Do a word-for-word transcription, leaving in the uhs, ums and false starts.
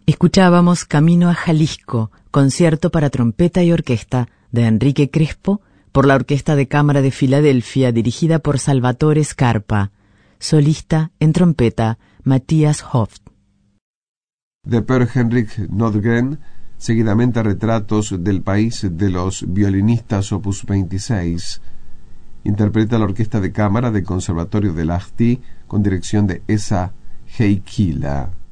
Escuchábamos Camino a Jalisco, concierto para trompeta y orquesta de Enrique Crespo por la Orquesta de Cámara de Filadelfia dirigida por Salvatore Scarpa. Solista en trompeta, Matthias Hoft. De Per Henrik Nordgren, seguidamente Retratos del País de los Violinistas opus veintiséis. Interpreta la Orquesta de Cámara del Conservatorio de Lahti con dirección de Esa Heikkilä.